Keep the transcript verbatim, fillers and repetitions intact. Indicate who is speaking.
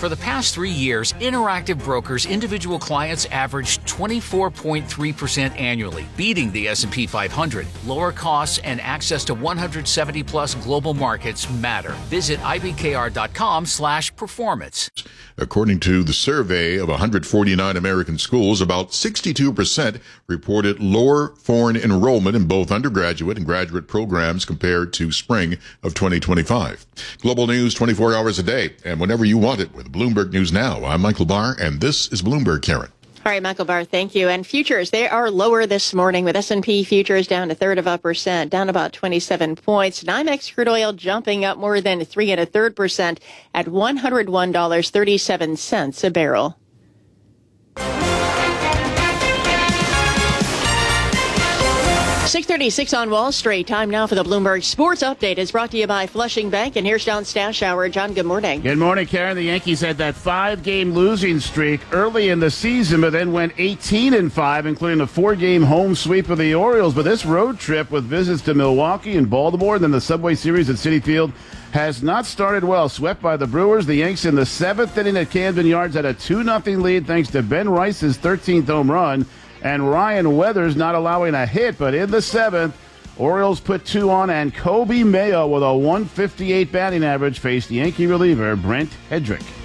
Speaker 1: For the past three years, Interactive Brokers individual clients averaged twenty-four point three percent annually, beating the S and P five hundred. Lower costs and access to one hundred seventy plus global markets matter. Visit I B K R dot com slash performance.
Speaker 2: According to the survey of one hundred forty-nine American schools, about sixty-two percent reported lower foreign enrollment in both undergraduate and graduate programs compared to spring of twenty twenty-five. Global news twenty-four hours a day and whenever you want it with Bloomberg News Now. I'm Michael Barr, and this is Bloomberg, Karen.
Speaker 3: All right, Michael Barr, thank you. And futures, they are lower this morning with S and P futures down a third of a percent, down about twenty-seven points. NYMEX crude oil jumping up more than three and a third percent at one hundred one dollars and thirty-seven cents a barrel. six thirty-six on Wall Street. Time now for the Bloomberg Sports Update. Is brought to you by Flushing Bank. And here's John Stashower. John, good morning.
Speaker 4: Good morning, Karen. The Yankees had that five-game losing streak early in the season, but then went eighteen and five, including a four-game home sweep of the Orioles. But this road trip with visits to Milwaukee and Baltimore, and then the Subway Series at Citi Field, has not started well. Swept by the Brewers. The Yanks in the seventh inning at Camden Yards had a two nothing lead thanks to Ben Rice's thirteenth home run. And Ryan Weathers not allowing a hit, but in the seventh, Orioles put two on, and Kobe Mayo with a one fifty-eight batting average faced Yankee reliever Brent Hedrick.